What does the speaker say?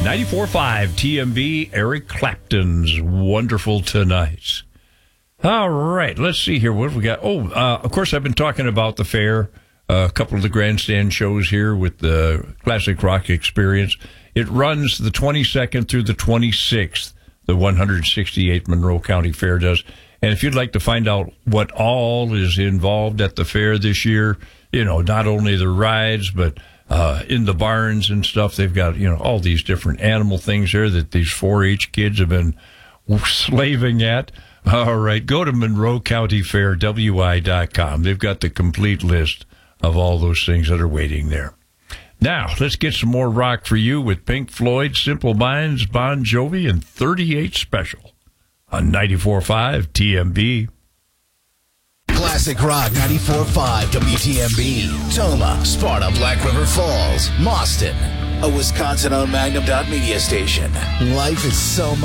94.5 TMB, Eric Clapton's Wonderful Tonight. All right, let's see here. What have we got? Of course, I've been talking about the fair, a couple of the grandstand shows here with the Classic Rock Experience. It runs the 22nd through the 26th, the 168th Monroe County Fair does. And if you'd like to find out what all is involved at the fair this year, not only the rides, but in the barns and stuff, they've got, all these different animal things there that these 4-H kids have been slaving at. All right, go to Monroe County Fair, WI.com. They've got the complete list of all those things that are waiting there. Now, let's get some more rock for you with Pink Floyd, Simple Minds, Bon Jovi, and 38 Special on 94.5 TMB. Classic Rock 94.5 WTMB. Toma, Sparta, Black River Falls, Mauston. A Wisconsin-owned Magnum Media station. Life is so much.